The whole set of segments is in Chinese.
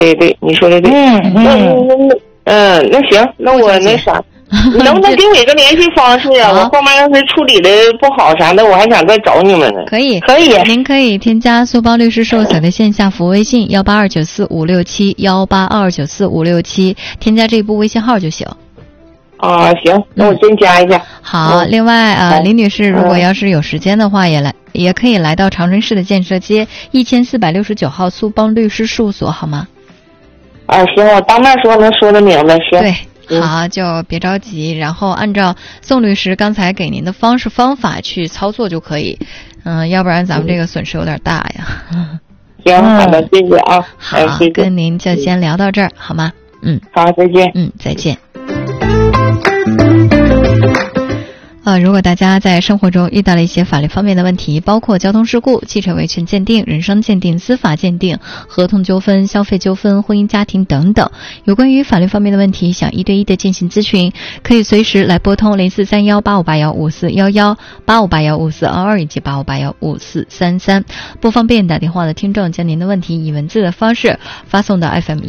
对，你说的对。那行，那我那啥。你能不能给我一个联系方式呀？我后面要是处理的不好啥的，我还想再找你们呢。 可以，您可以添加苏邦律师事务所的线下服务微信182945567，182945567，添加这一部微信号就行。 啊，行，那我先加一下。 好，另外林女士，如果要是有时间的话，也可以来到长春市的建设街1469号苏邦律师事务所，好吗？ 行，我当面说能说得明白，行。 对。好，就别着急，然后按照宋律师刚才给您的方法去操作就可以。要不然咱们这个损失有点大呀。 行，好的，谢谢啊。 好，跟您就先聊到这儿，好吗？ 好，再见。 再见。如果大家在生活中遇到了一些法律方面的问题，包括交通事故、汽车维权鉴定、人身鉴定、司法鉴定、合同纠纷、消费纠纷、婚姻家庭等等，有关于法律方面的问题，想一对一的进行咨询，可以随时来拨通043185815411、85815422以及85815433。不方便打电话的听众，将您的问题以文字的方式发送到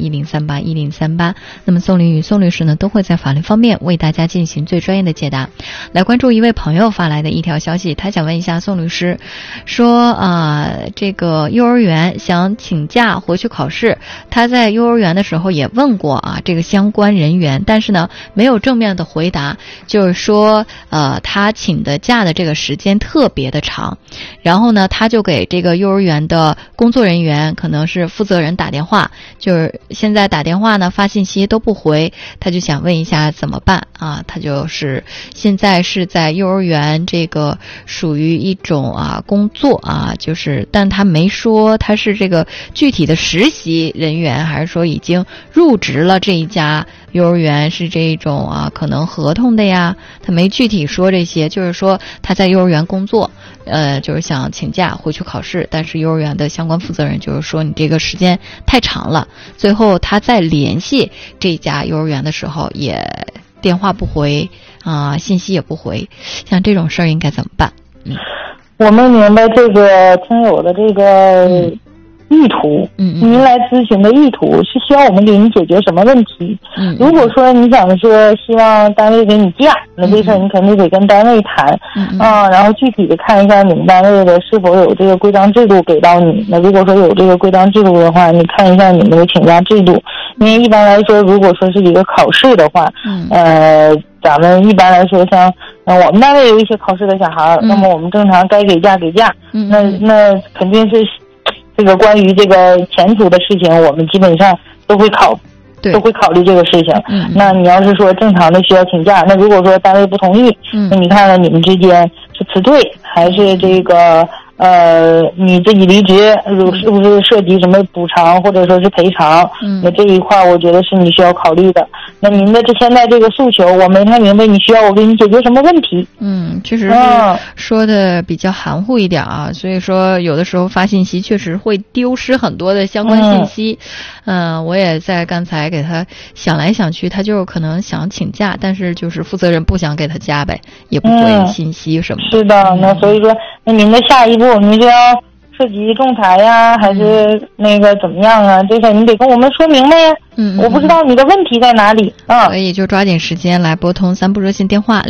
FM10381038。那么宋林与宋律师呢，都会在法律方面为大家进行最专业的解答。来关注一位朋友发来的一条消息，他想问一下宋律师，说这个幼儿园想请假回去考试，他在幼儿园的时候也问过这个相关人员，但是呢没有正面的回答，就是说他请的假的这个时间特别的长，然后呢他就给这个幼儿园的工作人员，可能是负责人打电话，就是现在打电话呢发信息都不回，他就想问一下怎么办他就是现在是在幼儿园，这个属于一种工作就是但他没说他是这个具体的实习人员，还是说已经入职了这一家幼儿园，是这种可能合同的呀，他没具体说这些，就是说他在幼儿园工作，就是想请假回去考试，但是幼儿园的相关负责人就是说你这个时间太长了，最后他在联系这家幼儿园的时候也电话不回信息也不回，像这种事儿应该怎么办？ 我们明白这个听友的这个意图，您来咨询的意图是希望我们给你解决什么问题？如果说你想说希望单位给你假，那这事儿你肯定得跟单位谈，然后具体的看一下你们单位的是否有这个规章制度给到你。那如果说有这个规章制度的话，你看一下你们的请假制度，因为一般来说，如果说是一个考试的话，咱们一般来说像我们单位有一些考试的小孩，那么我们正常该给假给假，那肯定是这个关于这个前途的事情，我们基本上都会考虑这个事情。那你要是说正常的需要请假，那如果说单位不同意，那你看看你们之间是辞退还是这个你自己离职，是不是涉及什么补偿或者说是赔偿？那这一块我觉得是你需要考虑的。那您的现在这个诉求，我没太明白，你需要我给你解决什么问题？ 确实是说的比较含糊一点所以说有的时候发信息确实会丢失很多的相关信息。我也在刚才给他想来想去，他就可能想请假，但是就是负责人不想给他假呗，也不回信息什么的。 是的，那所以说，那您的下一步，您是要涉及仲裁呀，还是那个怎么样啊？这事你得跟我们说明白呀。我不知道你的问题在哪里所以就抓紧时间来拨通3部热线电话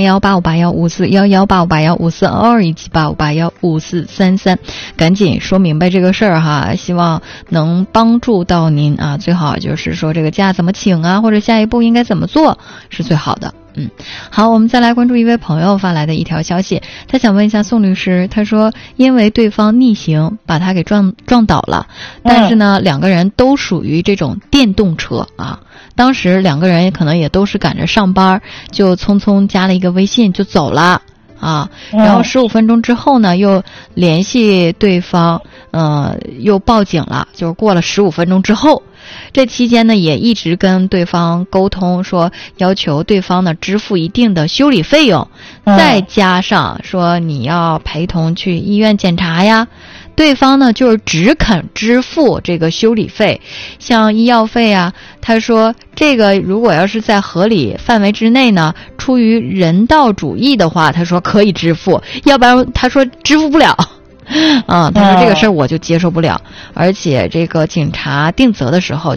04318581541185815422以及85815433，赶紧说明白这个事儿希望能帮助到您最好就是说这个假怎么请或者下一步应该怎么做是最好的。好，我们再来关注一位朋友发来的一条消息，他想问一下宋律师，他说因为对方逆行把他给撞倒了，但是呢两个人都属于这种电动车当时两个人可能也都是赶着上班，就匆匆加了一个微信就走了然后15分钟之后呢又联系对方又报警了，就是过了15分钟之后，这期间呢也一直跟对方沟通，说要求对方呢支付一定的修理费用，再加上说你要陪同去医院检查呀。对方呢就是只肯支付这个修理费，像医药费他说这个如果要是在合理范围之内呢，出于人道主义的话，他说可以支付，要不然他说支付不了。 啊，他说这个事儿我就接受不了，而且这个警察定责的时候